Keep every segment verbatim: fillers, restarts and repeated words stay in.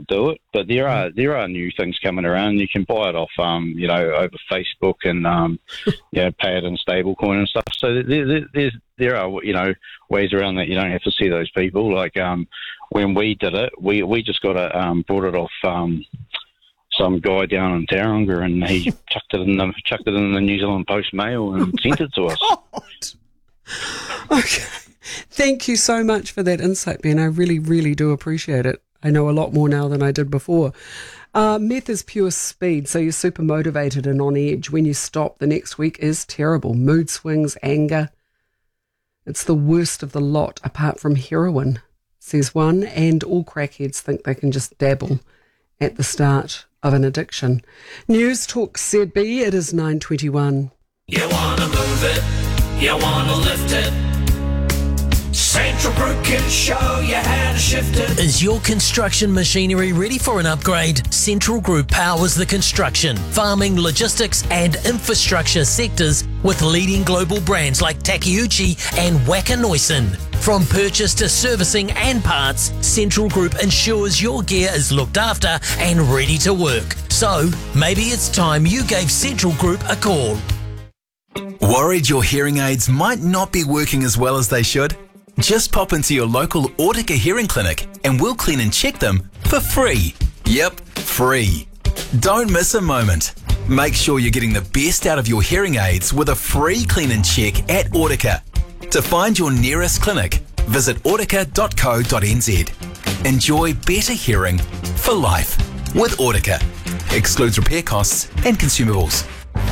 not do it. But there are there are new things coming around. You can buy it off, um, you know, over Facebook and um, you know, pay it in stablecoin and stuff. So there, there, there's there are you know ways around that. You don't have to see those people. Like um, when we did it, we we just got it um, brought it off um, some guy down in Tauranga, and he chucked it in the chucked it in the New Zealand Post Mail and sent it to us. God. Okay. Thank you so much for that insight, Ben. I really, really do appreciate it. I know a lot more now than I did before. Uh, meth is pure speed, so you're super motivated and on edge. When you stop, the next week is terrible. Mood swings, anger. It's the worst of the lot, apart from heroin, says one, and all crackheads think they can just dabble at the start of an addiction. News Talk Z B, it is nine twenty-one. You want to move it, you want to lift it. Central Group can show you how to shift it. Is your construction machinery ready for an upgrade? Central Group powers the construction, farming, logistics and infrastructure sectors with leading global brands like Takeuchi and Wacker Neuson. From purchase to servicing and parts, Central Group ensures your gear is looked after and ready to work. So, maybe it's time you gave Central Group a call. Worried your hearing aids might not be working as well as they should? Just pop into your local Autica Hearing Clinic and we'll clean and check them for free. Yep, free. Don't miss a moment. Make sure you're getting the best out of your hearing aids with a free clean and check at Autica. To find your nearest clinic, visit autica dot co dot n z. Enjoy better hearing for life with Autica. Excludes repair costs and consumables.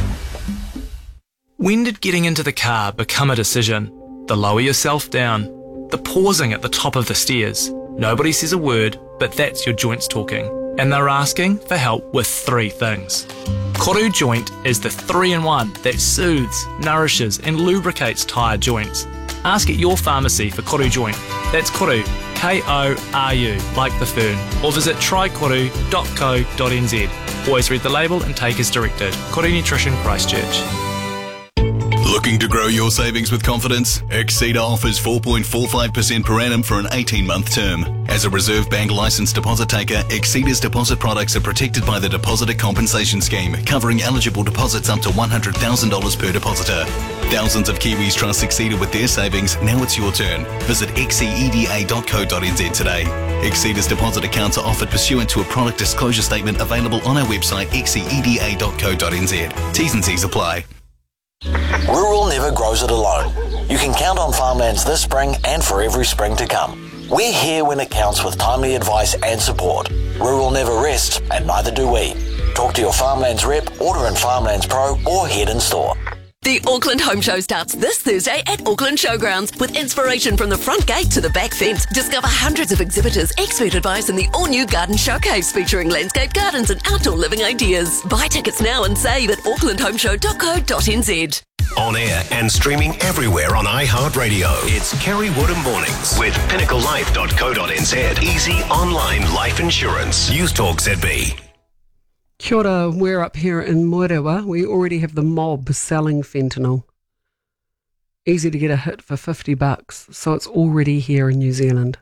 When did getting into the car become a decision? The lower yourself down, the pausing at the top of the stairs. Nobody says a word, but that's your joints talking. And they're asking for help with three things. Koru Joint is the three-in-one that soothes, nourishes and lubricates tired joints. Ask at your pharmacy for Koru Joint. That's Koru, K O R U, like the fern. Or visit try koru dot co dot n z. Always read the label and take as directed. Koru Nutrition, Christchurch. Looking to grow your savings with confidence? Exceeda offers four point four five percent per annum for an eighteen-month term. As a Reserve Bank licensed deposit taker, Exceeda's deposit products are protected by the Depositor Compensation Scheme, covering eligible deposits up to one hundred thousand dollars per depositor. Thousands of Kiwis trust Exceeda with their savings. Now it's your turn. Visit exceeda dot co dot n z today. Exceeda's deposit accounts are offered pursuant to a product disclosure statement available on our website exceeda dot co dot n z. T's and C's apply. Rural never grows it alone. You can count on Farmlands this spring and for every spring to come. We're here when it counts with timely advice and support. Rural never rests, and neither do we. Talk to your Farmlands rep, order in Farmlands Pro, or head in store. The Auckland Home Show starts this Thursday at Auckland Showgrounds with inspiration from the front gate to the back fence. Discover hundreds of exhibitors, expert advice and the all-new Garden Showcase featuring landscape gardens and outdoor living ideas. Buy tickets now and save at auckland home show dot co dot n z. On air and streaming everywhere on iHeartRadio. It's Kerry Woodham Mornings with pinnacle life dot co dot n z. Easy online life insurance. News Talk Z B. Kia ora, we're up here in Moerewa. We already have the mob selling fentanyl. Easy to get a hit for fifty bucks, so it's already here in New Zealand.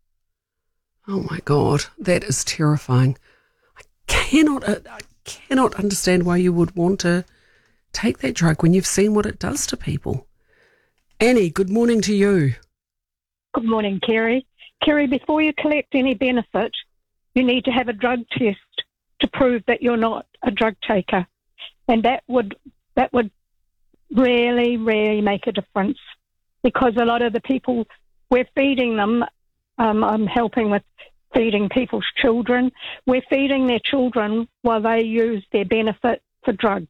Oh my God, that is terrifying. I cannot, I cannot understand why you would want to take that drug when you've seen what it does to people. Annie, good morning to you. Good morning, Kerry. Kerry, before you collect any benefit, you need to have a drug test to prove that you're not a drug taker. And that would that would really, really make a difference, because a lot of the people we're feeding them, um, I'm helping with feeding people's children, we're feeding their children while they use their benefit for drugs.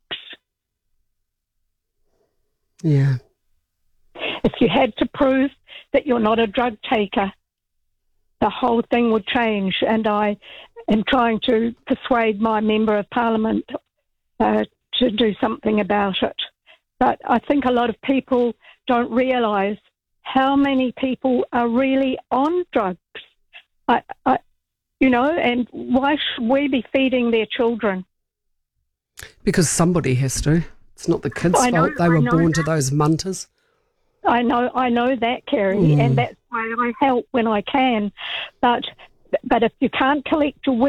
Yeah. If you had to prove that you're not a drug taker, the whole thing would change. And I am trying to persuade my Member of Parliament uh, to do something about it. But I think a lot of people don't realise how many people are really on drugs. I, I, you know, and why should we be feeding their children? Because somebody has to. It's not the kids' I know, fault. They were born that. to those munters. I know, I know that, Kerry, Mm. and that's why I help when I can. But, but if you can't collect your